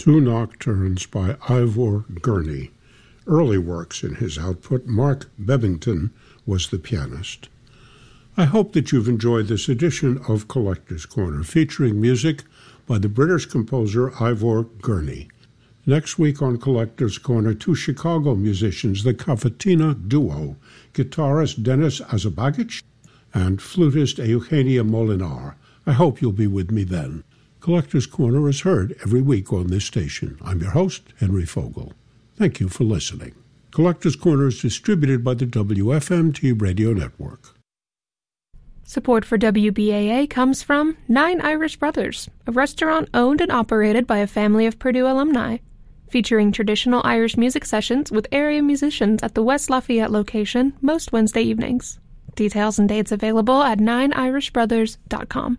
Two nocturnes by Ivor Gurney. Early works in his output, Mark Bevington was the pianist. I hope that you've enjoyed this edition of Collector's Corner, featuring music by the British composer Ivor Gurney. Next week on Collector's Corner, two Chicago musicians, the Cavatina Duo, guitarist Dennis Azabagic and flutist Eugenia Molinar. I hope you'll be with me then. Collector's Corner is heard every week on this station. I'm your host, Henry Fogel. Thank you for listening. Collector's Corner is distributed by the WFMT Radio Network. Support for WBAA comes from Nine Irish Brothers, a restaurant owned and operated by a family of Purdue alumni, featuring traditional Irish music sessions with area musicians at the West Lafayette location most Wednesday evenings. Details and dates available at nineirishbrothers.com.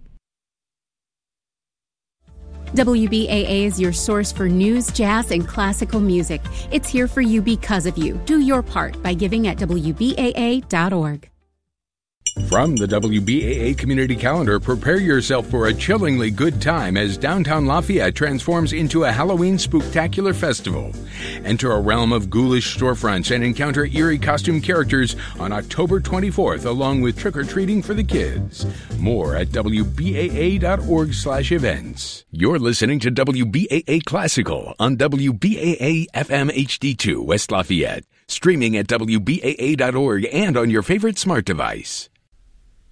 WBAA is your source for news, jazz, and classical music. It's here for you because of you. Do your part by giving at WBAA.org. From the WBAA Community Calendar, prepare yourself for a chillingly good time as downtown Lafayette transforms into a Halloween spooktacular festival. Enter a realm of ghoulish storefronts and encounter eerie costume characters on October 24th, along with trick-or-treating for the kids. More at WBAA.org/events. You're listening to WBAA Classical on WBAA FM HD2 West Lafayette. Streaming at WBAA.org and on your favorite smart device.